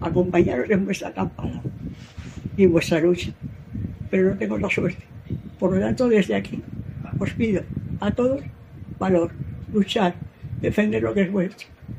acompañaros en vuestra acampada y en vuestra lucha, pero no tengo la suerte. Por lo tanto, desde aquí os pido a todos valor, luchar, defender lo que es vuestro,